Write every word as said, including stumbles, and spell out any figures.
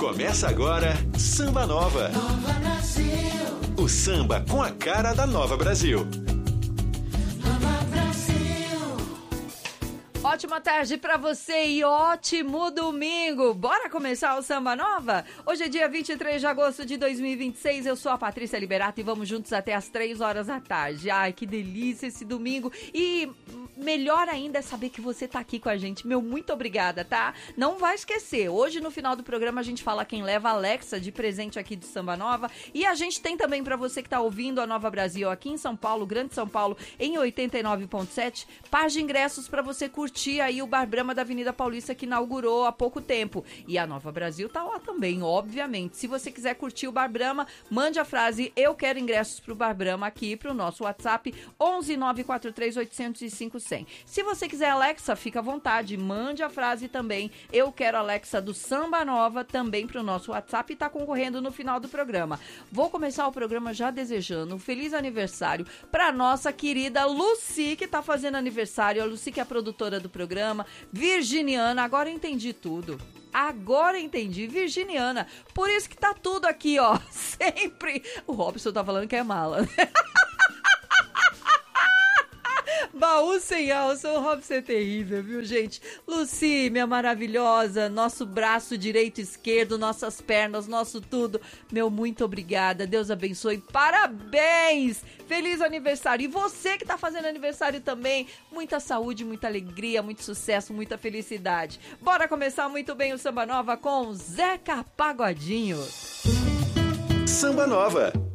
Começa agora Samba Nova. Nova Brasil. O samba com a cara da Nova Brasil. Nova Brasil. Ótima tarde pra você e ótimo domingo. Bora começar o Samba Nova? Hoje é dia vinte e três de agosto de dois mil e vinte e seis. Eu sou a Patrícia Liberato e vamos juntos até as três horas da tarde. Ai, que delícia esse domingo. E melhor ainda é saber que você tá aqui com a gente. Meu, muito obrigada, tá? Não vai esquecer, hoje no final do programa a gente fala quem leva a Alexa de presente aqui do Samba Nova. E a gente tem também pra você que tá ouvindo a Nova Brasil aqui em São Paulo, Grande São Paulo, em oitenta e nove ponto sete, par de ingressos pra você curtir aí o Bar Brahma da Avenida Paulista que inaugurou há pouco tempo. E a Nova Brasil tá lá também, obviamente. Se você quiser curtir o Bar Brahma, mande a frase "Eu quero ingressos pro Bar Brahma" aqui pro nosso WhatsApp onze nove quatro três oito zero zero cinco zero zero. Se você quiser Alexa, fica à vontade, mande a frase também "Eu quero Alexa" do Samba Nova também pro nosso WhatsApp e tá concorrendo no final do programa. Vou começar o programa já desejando um feliz aniversário pra nossa querida Lucy, que tá fazendo aniversário. A Lucy que é a produtora do programa, virginiana, agora eu entendi tudo. Agora entendi, virginiana. Por isso que tá tudo aqui, ó, sempre. O Robson tá falando que é mala. Baú sem alça, o Robson é terrível, viu, gente? Lucy, minha maravilhosa, nosso braço direito e esquerdo, nossas pernas, nosso tudo. Meu, muito obrigada, Deus abençoe, parabéns! Feliz aniversário! E você que tá fazendo aniversário também, muita saúde, muita alegria, muito sucesso, muita felicidade. Bora começar muito bem o Samba Nova com Zeca Pagodinho. Samba Nova.